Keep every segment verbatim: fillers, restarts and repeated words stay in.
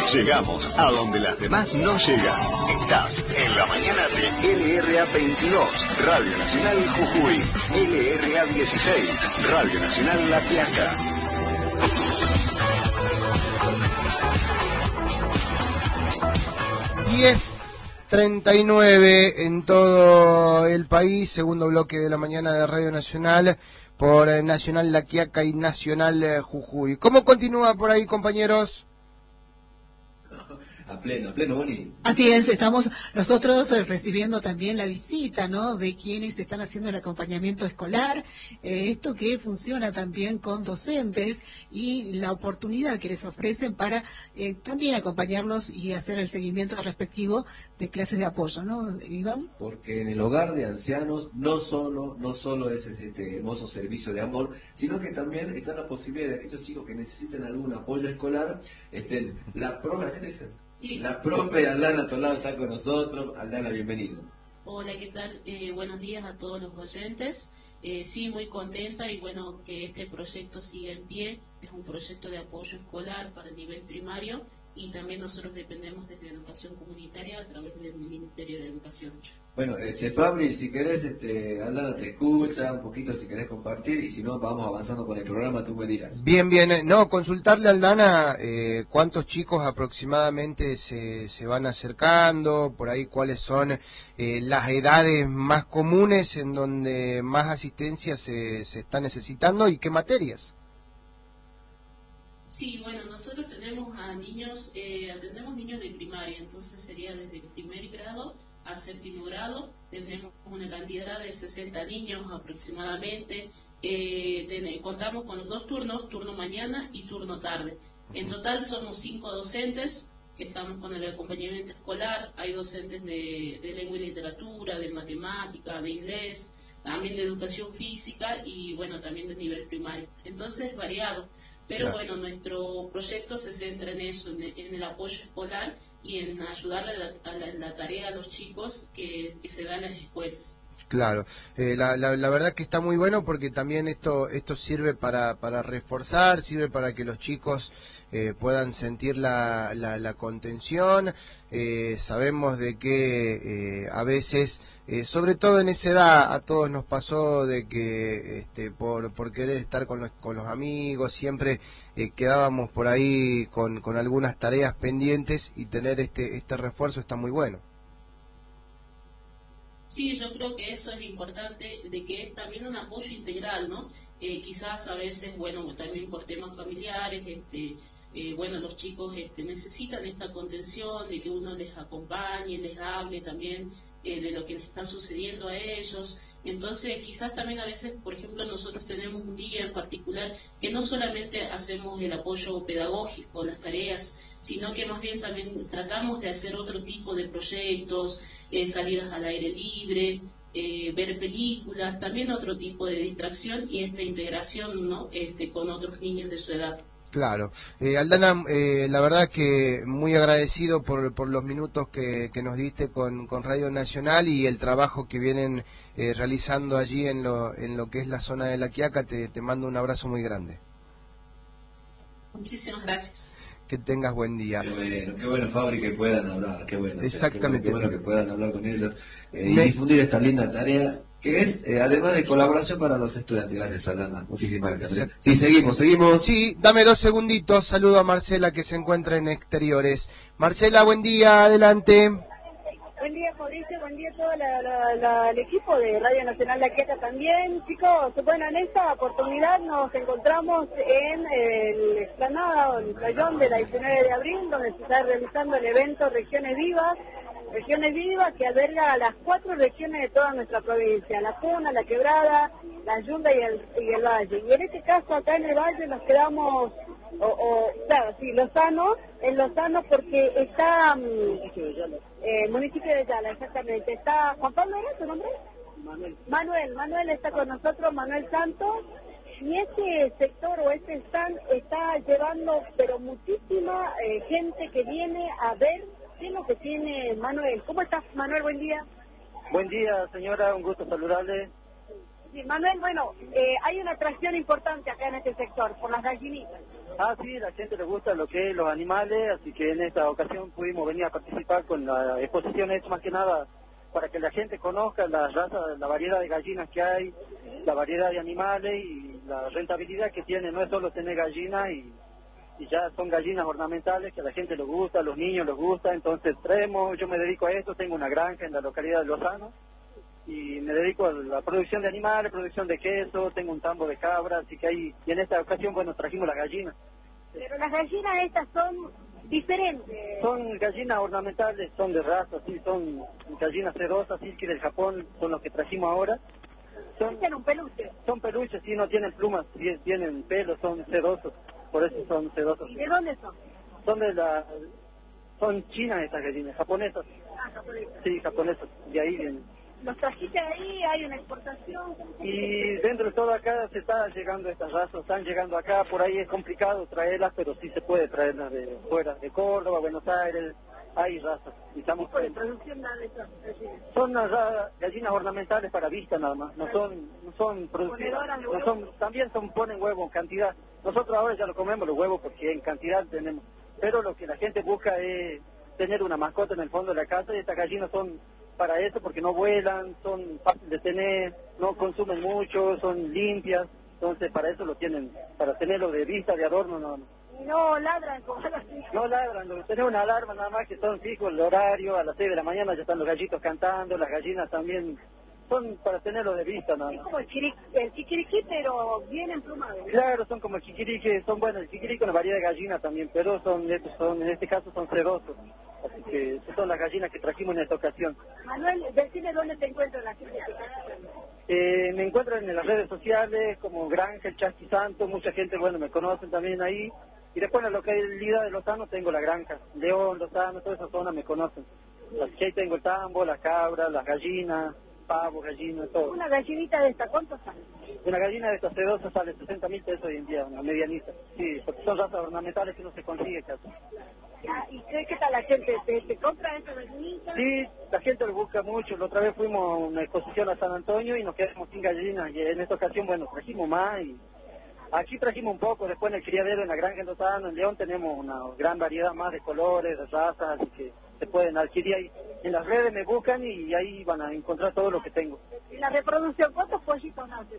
Llegamos a donde las demás no llegan. Estás en la mañana de L R A veintidós, Radio Nacional Jujuy, L R A dieciséis, Radio Nacional La Quiaca. diez treinta y nueve en todo el país, segundo bloque de la mañana de Radio Nacional por Nacional La Quiaca y Nacional Jujuy. ¿Cómo continúa por ahí, compañeros? A pleno, a pleno, Boni. Así es, estamos nosotros recibiendo también la visita, ¿no?, de quienes están haciendo el acompañamiento escolar, eh, esto que funciona también con docentes y la oportunidad que les ofrecen para eh, también acompañarlos y hacer el seguimiento respectivo de clases de apoyo, ¿no, Iván? Porque en el hogar de ancianos no solo, no solo es este hermoso servicio de amor, sino que también está la posibilidad de que aquellos chicos que necesiten algún apoyo escolar estén. La profe, ¿hacen eso? Sí. La profe Aldana Tolado está con nosotros. Aldana, bienvenido. Hola, ¿qué tal? Eh, buenos días a todos los oyentes. Eh, sí, muy contenta y bueno que este proyecto siga en pie. Es un proyecto de apoyo escolar para el nivel primario y también nosotros dependemos desde Educación Comunitaria a través del Ministerio de Educación. Bueno, este, Fabri, si querés, este, Aldana te escucha un poquito si querés compartir y si no, vamos avanzando con el programa, tú me dirás. Bien, bien. No, consultarle a Aldana eh, cuántos chicos aproximadamente se, se van acercando, por ahí cuáles son eh, las edades más comunes en donde más asistencia se, se está necesitando y qué materias. Sí, bueno, nosotros tenemos a niños, eh, atendemos niños de primaria, entonces sería desde el primer grado a séptimo grado, tendremos una cantidad de sesenta niños aproximadamente, eh, ten, contamos con los dos turnos, turno mañana y turno tarde. En total somos cinco docentes que estamos con el acompañamiento escolar, hay docentes de, de lengua y literatura, de matemática, de inglés, también de educación física y bueno, también de nivel primario. Entonces variado. Pero claro, bueno, nuestro proyecto se centra en eso, en el, en el apoyo escolar y en ayudarle a la, a la, en la tarea a los chicos que, que se dan en las escuelas. Claro, eh, la, la, la verdad que está muy bueno porque también esto esto sirve para, para reforzar, sirve para que los chicos eh, puedan sentir la, la, la contención. Eh, sabemos de que eh, a veces, eh, sobre todo en esa edad, a todos nos pasó de que este, por, por querer estar con los, con los amigos siempre eh, quedábamos por ahí con, con algunas tareas pendientes y tener este, este refuerzo está muy bueno. Sí, yo creo que eso es importante, de que es también un apoyo integral, ¿no? Eh, quizás a veces, bueno, también por temas familiares, este, eh, bueno, los chicos este, necesitan esta contención, de que uno les acompañe, les hable también eh, de lo que les está sucediendo a ellos. Entonces, quizás también a veces, por ejemplo, nosotros tenemos un día en particular que no solamente hacemos el apoyo pedagógico, las tareas, sino que más bien también tratamos de hacer otro tipo de proyectos, eh, salidas al aire libre, eh, ver películas, también otro tipo de distracción y esta integración, ¿no?, este, con otros niños de su edad. Claro. Eh, Aldana, eh, la verdad que muy agradecido por, por los minutos que, que nos diste con, con Radio Nacional y el trabajo que vienen eh, realizando allí en lo, en lo que es la zona de La Quiaca. Te, te mando un abrazo muy grande. Muchísimas gracias. Que tengas buen día. Qué bueno, qué bueno, Fabri, que puedan hablar, qué bueno. Exactamente. Qué bueno, qué bueno que puedan hablar con ellos eh, y difundir esta linda tarea que es, eh, además de colaboración para los estudiantes. Gracias, Aldana. Muchísimas gracias. Sí, seguimos, seguimos. Sí, dame dos segunditos. Saludo a Marcela, que se encuentra en exteriores. Marcela, buen día, adelante. Buen día, Fabricio, buen día a todo la, la, la, el equipo de Radio Nacional La Quiaca también. Chicos, bueno, en esta oportunidad nos encontramos en el explanada o el playón de la diecinueve de abril, donde se está realizando el evento Regiones Vivas. Regiones Vivas que alberga a las cuatro regiones de toda nuestra provincia, La Puna, La Quebrada, La Yunta y el, y el Valle. Y en este caso acá en el Valle nos quedamos, o, o claro, sí, Lozano, en Lozano porque está, eh, municipio de Yala, exactamente. Está, ¿Juan Pablo era tu nombre? Manuel. Manuel, Manuel está con nosotros, Manuel Santos. Y este sector o este stand está llevando, pero muchísima eh, gente que viene a ver qué es lo que tiene Manuel. ¿Cómo estás, Manuel? Buen día. Buen día, señora, un gusto saludarle. Sí, Manuel, bueno, eh, hay una atracción importante acá en este sector, por las gallinitas. Ah, sí, la gente le gusta lo que es los animales, así que en esta ocasión pudimos venir a participar con la exposición, es más que nada para que la gente conozca la raza, la variedad de gallinas que hay, la variedad de animales y la rentabilidad que tiene. No es solo tener gallinas y, y ya son gallinas ornamentales que a la gente les gusta, a los niños les gusta, entonces traemos, yo me dedico a esto, tengo una granja en la localidad de Lozano y me dedico a la producción de animales, producción de queso, tengo un tambo de cabra, así que ahí, y en esta ocasión, bueno, trajimos las gallinas. Pero las gallinas estas son diferentes. Son gallinas ornamentales, son de raza, sí, son gallinas sedosas, sí, que del Japón son los que trajimos ahora. Son, Tienen un peluche. son peluches, sí, no tienen plumas, sí, tienen pelo, son sedosos, por eso son sedosos. ¿Y de dónde son? Son de la, son chinas estas gallinas, japonesas, Ah, japonesas. sí, japonesas, de ahí vienen. Los trajiste ahí, hay una exportación. Y dentro de todo acá se está llegando estas razas, están llegando acá, por ahí es complicado traerlas, pero sí se puede traerlas de fuera, de Córdoba, Buenos Aires, hay razas. Y estamos ¿Qué tipo de producción da de esas gallinas? son unas ra- gallinas ornamentales para vista nada más, no son, no son productivas, Ponedoras de no huevo. son, también son, ponen huevo en cantidad. Nosotros ahora ya lo comemos los huevos porque en cantidad tenemos, pero lo que la gente busca es tener una mascota en el fondo de la casa y estas gallinas son para eso porque no vuelan, son fáciles de tener, no consumen mucho, son limpias, entonces para eso lo tienen, para tenerlo de vista, de adorno, no, no. Y no ladran como las No ladran, lo- tenemos una alarma nada más que son fijos el horario, a las seis de la mañana ya están los gallitos cantando, las gallinas también, son para tenerlo de vista nada Es más. como el, chiri, el chiquiriquí, pero bien emplumado. ¿no? Claro, son como el chiquirique, son buenos, el chiquirique es una variedad de gallina también, pero son, estos son, en este caso son sedosos, así que esas son las gallinas que trajimos en esta ocasión. Manuel, decime dónde te encuentras la gente. Eh, me encuentran en las redes sociales como Granja El Chasqui Santo, mucha gente, bueno, me conocen también ahí. Y después en la localidad de Lozano tengo la granja, León, Lozano, toda esa zona me conocen. Así que ahí tengo el tambo, las cabras, las gallinas, pavos, gallinas, todo. Una gallinita de esta, ¿cuánto sale? Una gallina de estas sedosas sale sesenta mil pesos hoy en día, una medianita. Sí, porque son razas ornamentales que no se consigue casi. Ah, ¿y qué, qué tal la gente? ¿Te, te compra esa gallinita? Sí, la gente lo busca mucho. La otra vez fuimos a una exposición a San Antonio y nos quedamos sin gallinas. Y en esta ocasión, bueno, trajimos más y aquí trajimos un poco. Después en el criadero, en la granja en Lozano, en León, tenemos una gran variedad más de colores, de razas, así que se pueden adquirir ahí. En las redes me buscan y ahí van a encontrar todo lo que tengo. ¿Y la reproducción? ¿Cuántos pollitos nacen?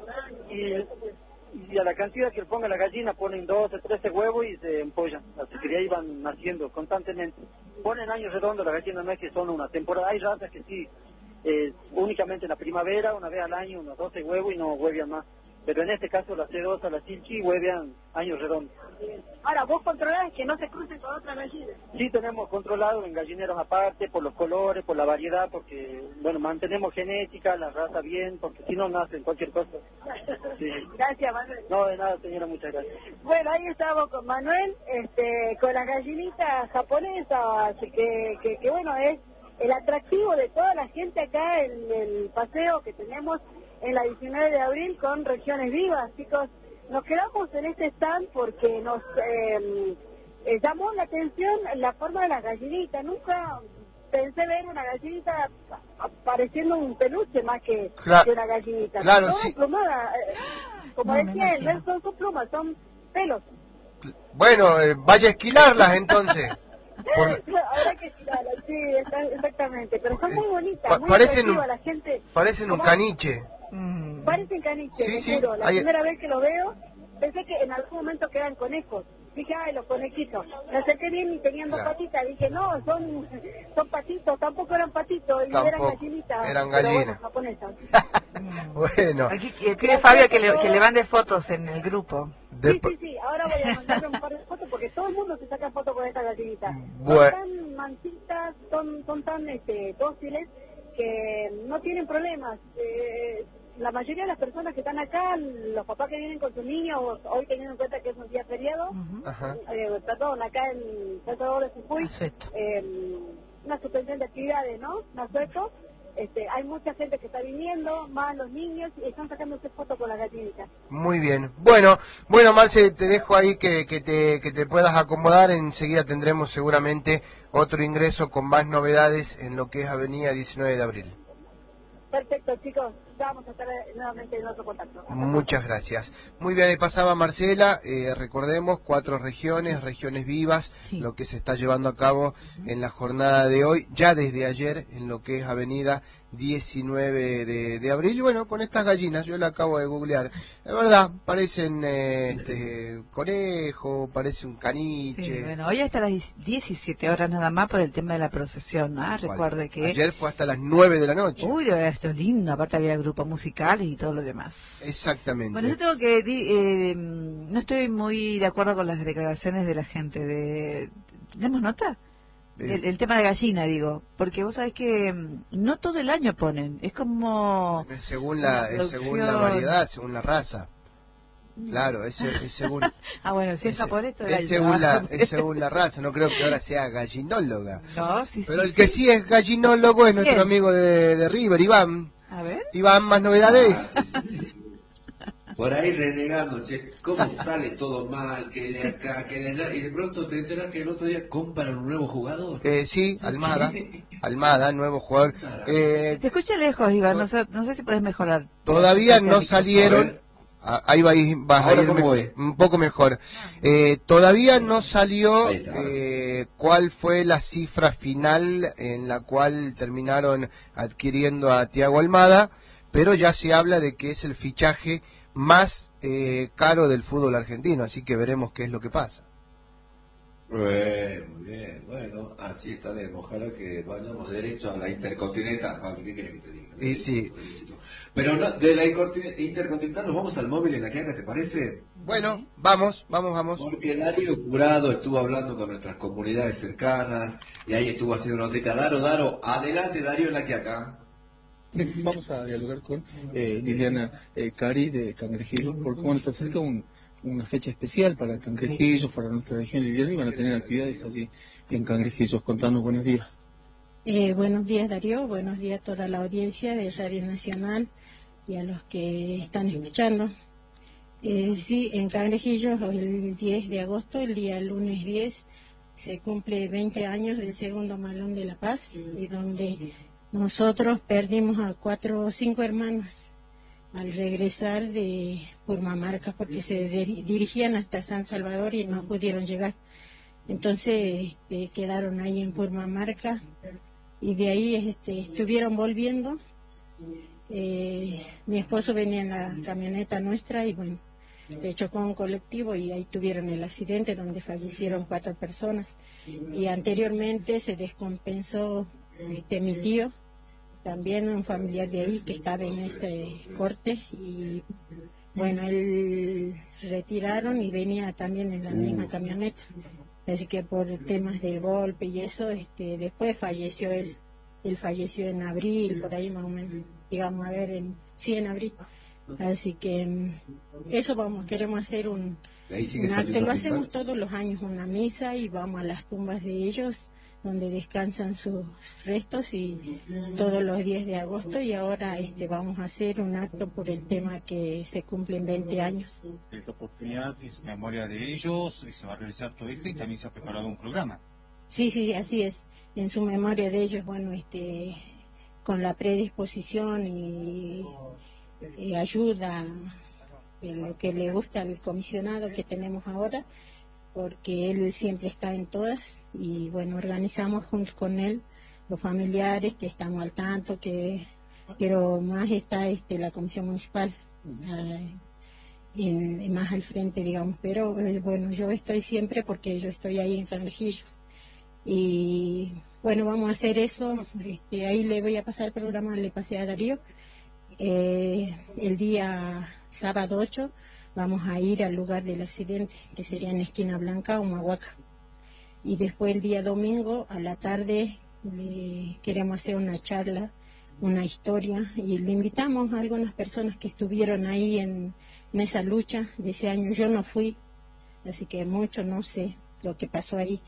Y, y a la cantidad que le ponga la gallina ponen doce, trece huevos y se empollan. Así que de ahí van naciendo constantemente. Ponen años redondos las gallinas, no es que son una temporada. Hay razas que sí, eh, únicamente en la primavera, una vez al año, unos doce huevos y no huevean más. Pero en este caso las sedosa, las silchi, huevean años redondos. Ahora, vos controlás que no se crucen con otras gallinas. Sí tenemos controlado en gallineros aparte, por los colores, por la variedad, porque, bueno, mantenemos genética, la raza bien, porque si no nacen cualquier cosa. Sí. Gracias, Manuel. No, de nada, señora, muchas gracias. Bueno, ahí estamos con Manuel, este, con las gallinitas japonesas, así que, que, que bueno, es el atractivo de toda la gente acá en el paseo que tenemos en la diecinueve de abril con Regiones Vivas, chicos. Nos quedamos en este stand porque nos eh, eh, llamó la atención la forma de las gallinitas. Nunca pensé ver una gallinita pareciendo un peluche más que, Claro, que una gallinita. claro, Toda sí. emplumada, eh, como No, me decía él, imagino. no son, son plumas, son pelos. Bueno, eh, vaya a esquilarlas entonces. Por- Habrá que tirarlas, sí, está- exactamente. Pero son muy bonitas, Pa- muy parecen atractivas un- la gente. parecen un ¿Cómo? caniche. Mm. Parecen caniches, Sí, te sí, juro. La hay- primera vez que lo veo, pensé que en algún momento quedan conejos. Dije, ay, los conejitos. Me acerqué bien y tenían dos Claro. patitas. Dije, no, son son patitos. Tampoco eran patitos, y eran Tampoco, gallinitas. eran pero bueno, gallinas. japonesas. Bueno, Aquí eh, pide Fabio que le, que le mande fotos en el grupo. de- Sí, sí, sí. Ahora voy a mandarle un par de fotos porque todo el mundo se saca fotos con estas gallinitas. Bueno. Son tan mansitas, son, son tan este, dóciles que no tienen problemas. Eh, la mayoría de las personas que están acá, los papás que vienen con sus niños, hoy teniendo en cuenta que es un día feriado, Ajá. eh, perdón, acá en Salvador de Jujuy, Asueto. eh, una suspensión de actividades, ¿no? Asueto. Este, hay mucha gente que está viniendo, más los niños, y están sacándose fotos con las gallinitas. Muy bien. Bueno, bueno, Marce, te dejo ahí que, que, te, que te puedas acomodar. Enseguida tendremos seguramente otro ingreso con más novedades en lo que es Avenida diecinueve de abril. Perfecto. Listo, chicos, ya vamos a estar nuevamente en otro contacto. Muchas gracias. Muy bien, ahí pasaba Marcela. Eh, recordemos, cuatro regiones, regiones vivas, sí. Lo que se está llevando a cabo en la jornada de hoy, ya desde ayer, en lo que es Avenida diecinueve de abril. Y bueno, con estas gallinas, yo la acabo de googlear. Es verdad, parecen eh, este, conejo, parece un caniche. Sí, bueno, hoy hasta las diecisiete horas nada más por el tema de la procesión, ¿no? Recuerde que... Ayer fue hasta las nueve de la noche. Uy, esto es lindo, aparte había grupos musicales y todo lo demás. Exactamente. Bueno, yo tengo que... Eh, no estoy muy de acuerdo con las declaraciones de la gente. de ¿Tenemos nota? El, el tema de gallina, digo, porque vos sabés que no todo el año ponen, es como... Es según la, es según la variedad, según la raza. Claro, es, es según... ah, bueno, si es, es japonés, todo el es, año. Según la, es según la raza, no creo que ahora sea gallinóloga. No, sí, Pero sí, el que sí. sí es gallinólogo es ¿Quién? nuestro amigo de, de River, Iván. A ver. Iván, más novedades. Ah, sí, sí, sí. Por ahí renegando, che, cómo sale todo mal, que de acá, que de allá, y de pronto te enteras que el otro día compran un nuevo jugador. Eh, sí, Almada, Almada, nuevo jugador. Eh, te escuché lejos, Iván, no sé, no sé si puedes mejorar. Todavía no salieron, ahí va, vas a ir mejor, un poco mejor. Eh, todavía no salió eh, cuál fue la cifra final en la cual terminaron adquiriendo a Thiago Almada, pero ya se habla de que es el fichaje más eh, caro del fútbol argentino, así que veremos qué es lo que pasa. Bueno, muy bien, bueno, así estaremos. Ojalá que vayamos derecho a la Intercontinental, Pablo, ¿qué querés que te diga? Y sí. Pero no, de la Intercontinental nos vamos al móvil en la Quiaca, ¿te parece? Bueno, vamos, vamos, vamos. Porque Darío Curado estuvo hablando con nuestras comunidades cercanas y ahí estuvo haciendo notita. Daro, Daro, adelante Darío en la Quiaca. Vamos a dialogar con eh, Liliana eh, Cari de Cangrejillos, porque bueno, se acerca un, una fecha especial para Cangrejillos, para nuestra región Liliana, y van a tener actividades allí en Cangrejillos. Contanos, buenos días. Eh, buenos días, Darío, buenos días a toda la audiencia de Radio Nacional y a los que están escuchando. Eh, sí, en Cangrejillos, el diez de agosto, el día lunes diez, se cumple veinte años del segundo Malón de La Paz, y donde nosotros perdimos a cuatro o cinco hermanos al regresar de Purmamarca, porque se dirigían hasta San Salvador y no pudieron llegar. Entonces este, quedaron ahí en Purmamarca y de ahí este, estuvieron volviendo. Eh, mi esposo venía en la camioneta nuestra y bueno, le chocó un colectivo y ahí tuvieron el accidente donde fallecieron cuatro personas. Y anteriormente se descompensó este, mi tío, también un familiar de ahí que estaba en este corte, y bueno, él retiraron y venía también en la misma camioneta, así que por temas del golpe y eso, este, después falleció él, él falleció en abril, por ahí más o menos, digamos, a ver, en, sí, en abril, así que eso vamos, queremos hacer un, un acto, lo hacemos todos los años, una misa, y vamos a las tumbas de ellos, donde descansan sus restos, y todos los diez de agosto, y ahora este vamos a hacer un acto por el tema que se cumplen veinte años. Esta oportunidad es memoria de ellos, y se va a realizar todo esto, y también se ha preparado un programa. Sí, sí, así es. En su memoria de ellos, bueno, este, con la predisposición y, y ayuda, en lo que le gusta al comisionado que tenemos ahora, porque él siempre está en todas, y bueno, organizamos junto con él los familiares que estamos al tanto, que pero más está este la comisión municipal uh, en, en más al frente, digamos, pero eh, bueno, yo estoy siempre porque yo estoy ahí en Cangrejillos, y bueno, vamos a hacer eso. Este, ahí le voy a pasar el programa, le pasé a Darío. Eh, el día sábado ocho vamos a ir al lugar del accidente, que sería en Esquina Blanca o Humahuaca. Y después el día domingo, a la tarde, le queremos hacer una charla, una historia, y le invitamos a algunas personas que estuvieron ahí en, en esa lucha de ese año. Yo no fui, así que mucho no sé lo que pasó ahí.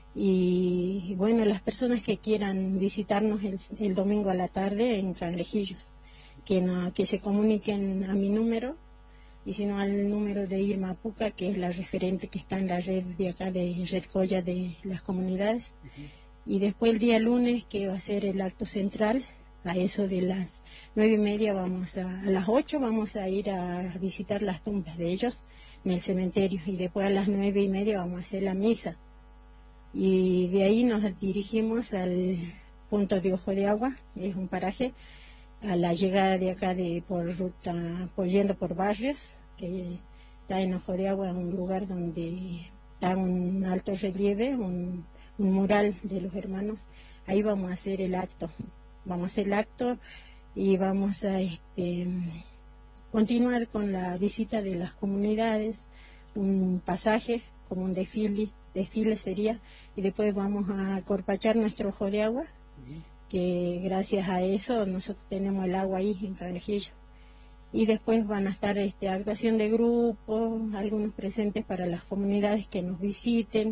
Y bueno, las personas que quieran visitarnos el, el domingo a la tarde en Cangrejillos, que, no, que se comuniquen a mi número, y si no al número de Irma Puca, que es la referente que está en la red de acá de Red Colla de las comunidades. Uh-huh. Y después el día lunes, que va a ser el acto central, a eso de las nueve y media vamos a, a las ocho vamos a ir a visitar las tumbas de ellos en el cementerio, y después a las nueve y media vamos a hacer la misa, y de ahí nos dirigimos al punto de Ojo de Agua, es un paraje a la llegada de acá de por ruta, por yendo por barrios, que está en Ojo de Agua, un lugar donde está un alto relieve, un, un mural de los hermanos. Ahí vamos a hacer el acto, vamos a hacer el acto y vamos a este, continuar con la visita de las comunidades, un pasaje como un desfile, desfile sería, y después vamos a corpachar nuestro Ojo de Agua, que gracias a eso nosotros tenemos el agua ahí en Cangrejillo. Y después van a estar este, actuación de grupo, algunos presentes para las comunidades que nos visiten,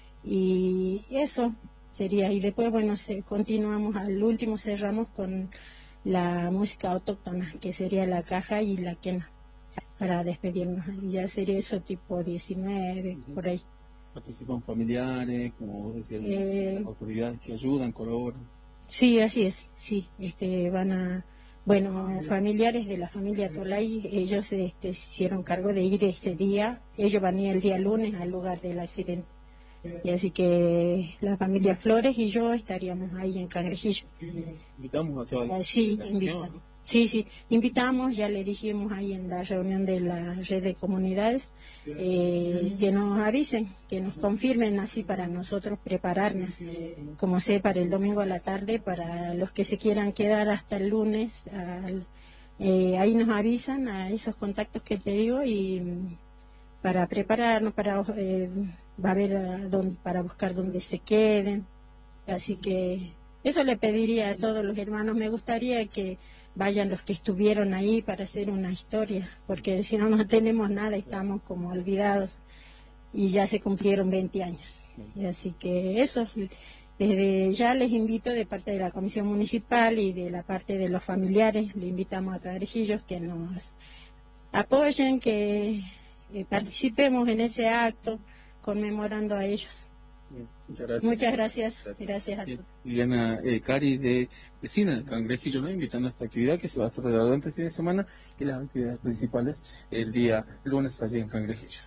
y eso sería. Y después, bueno, se, continuamos, al último cerramos con la música autóctona, que sería la caja y la quena, para despedirnos. Y ya sería eso tipo diecinueve, por ahí. ¿Participan familiares, como vos decías, Eh, autoridades que ayudan, colaboran? Sí, así es, sí, este, van a, bueno, familiares de la familia Tolay, ellos este, se hicieron cargo de ir ese día, ellos van a ir el día lunes al lugar del accidente, y así que la familia Flores y yo estaríamos ahí en Cangrejillo. Invitamos a toda la, Sí, la invita- región, ¿no? sí, sí, invitamos, ya le dijimos ahí en la reunión de la red de comunidades, eh, que nos avisen, que nos confirmen así para nosotros prepararnos, como sé, para el domingo a la tarde, para los que se quieran quedar hasta el lunes, al- eh, ahí nos avisan a esos contactos que te digo, y mm, para prepararnos, para eh, va a haber a dónde- para buscar dónde se queden, así que eso le pediría a todos los hermanos. Me gustaría que vayan los que estuvieron ahí para hacer una historia, porque si no, no tenemos nada, estamos como olvidados, y ya se cumplieron veinte años. Y así que eso, desde ya les invito de parte de la Comisión Municipal y de la parte de los familiares, le invitamos a Cangrejillos que nos apoyen, que eh, participemos en ese acto conmemorando a ellos. Bien, muchas gracias. Muchas gracias, gracias a Bien. todos. Liliana eh, Cari, de vecina de Cangrejillo, nos invitando a esta actividad que se va a desarrollar durante el fin de semana, y las actividades principales el día lunes allí en Cangrejillo.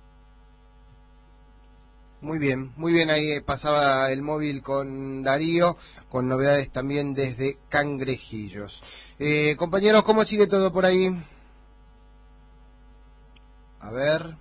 Muy bien, muy bien, ahí eh, pasaba el móvil con Darío, con novedades también desde Cangrejillos. Eh, compañeros, ¿cómo sigue todo por ahí? A ver,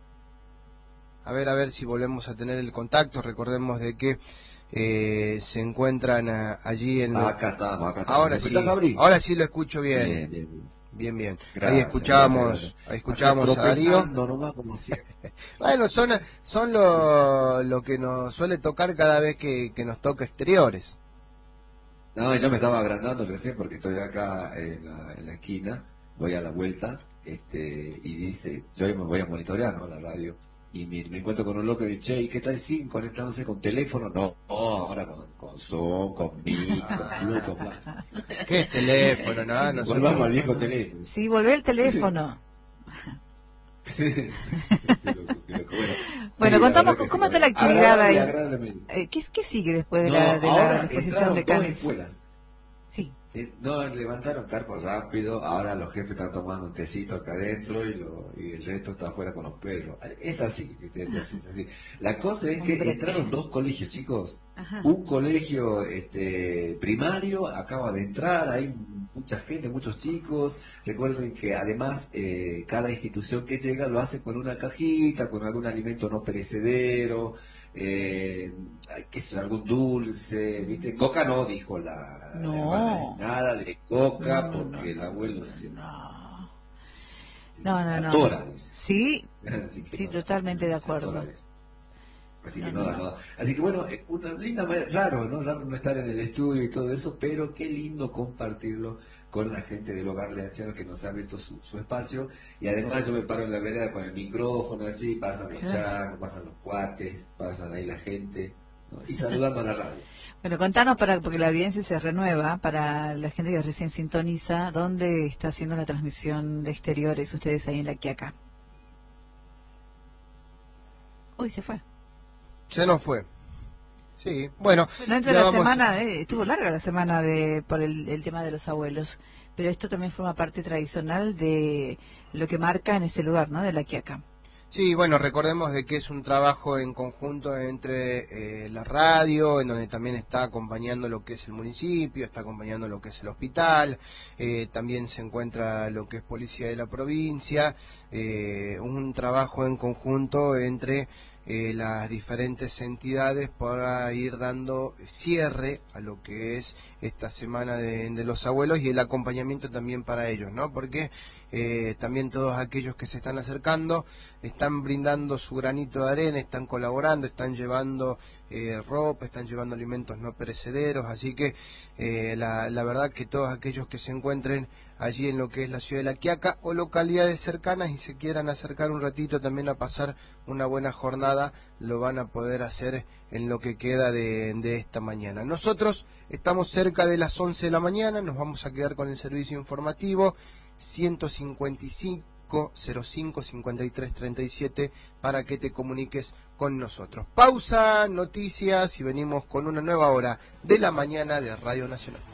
a ver, a ver si volvemos a tener el contacto. Recordemos de que eh, se encuentran a- allí en... lo- Acá estamos, acá estamos. Ahora ¿Me sí, escuchás, Gabri? ahora sí lo escucho bien. Bien, bien, bien. Bien, bien. Gracias, ahí escuchábamos, gracias, gracias. ahí escuchábamos Acá a Darío. tropezando nomás como siempre. Bueno, son, son lo, lo que nos suele tocar cada vez que, que nos toca exteriores. No, yo me estaba agrandando recién porque estoy acá en la, en la esquina, voy a la vuelta, este, y dice, yo me voy a monitorear, ¿no?, la radio, y me, me encuentro con un loco y dice, che, ¿y qué tal sin conectándose con teléfono? No, no, ahora con, con Zoom, con Meet, con Bluetooth, bla. ¿Qué es teléfono? No, nosotros- Volvamos al viejo teléfono. Sí, volver el teléfono. Qué loco, qué loco. Bueno, Bueno, sí, contamos, la verdad que ¿cómo sí, está la actividad agradable, ahí? agradablemente. Eh, ¿qué, ¿Qué sigue después de No, la, de la ahora exposición de entraron dos Canes? escuelas. Sí. Eh, No, levantaron carpas rápido, ahora los jefes están tomando un tecito acá adentro y, lo, y el resto está afuera con los perros. Es así, ¿viste? Es así, es así. La cosa es que Hombre. entraron dos colegios, chicos. Ajá. Un colegio este, primario acaba de entrar, hay mucha gente, muchos chicos. Recuerden que además eh, cada institución que llega lo hace con una cajita, con algún alimento no perecedero. Eh, qué sé, algún dulce, ¿viste? Coca no, dijo la, la No. hermana, nada de coca No, no, porque el abuelo se No, no, no. no. atora, dice. Sí, Así que sí, no, totalmente de se acuerdo. atora, dice. Así que No, no, no, da no. nada. Así que bueno, es una linda manera, raro, ¿no? Raro no estar en el estudio y todo eso, pero qué lindo compartirlo con la gente del hogar de ancianos que nos ha abierto su, su espacio. Y además yo me paro en la vereda con el micrófono, así, pasan los Claro. changos, pasan los cuates, pasan ahí la gente, ¿no? Y saludando a la radio. Bueno, contanos, para porque la audiencia se renueva, para la gente que recién sintoniza, ¿dónde está haciendo la transmisión de exteriores ustedes ahí en La Quiaca? Uy, se fue. Se nos fue. Sí, bueno. Bueno, dentro de la vamos... semana, eh, estuvo larga la semana de por el, el tema de los abuelos, pero esto también forma parte tradicional de lo que marca en ese lugar, ¿no? De La Quiaca. Sí, bueno, recordemos de que es un trabajo en conjunto entre eh, la radio, en donde también está acompañando lo que es el municipio, está acompañando lo que es el hospital, eh, también se encuentra lo que es policía de la provincia, eh, un trabajo en conjunto entre eh, las diferentes entidades para ir dando cierre a lo que es esta semana de, de los abuelos y el acompañamiento también para ellos, ¿no? Porque eh, también todos aquellos que se están acercando están brindando su granito de arena, están colaborando, están llevando eh, ropa, están llevando alimentos no perecederos, así que eh, la, la verdad que todos aquellos que se encuentren allí en lo que es la ciudad de La Quiaca o localidades cercanas y se quieran acercar un ratito también a pasar una buena jornada, lo van a poder hacer en lo que queda de, de esta mañana. Nosotros estamos cerca de las once de la mañana, nos vamos a quedar con el servicio informativo ciento cincuenta y cinco cero cinco cincuenta y tres treinta y siete para que te comuniques con nosotros. Pausa, noticias y venimos con una nueva hora de la mañana de Radio Nacional.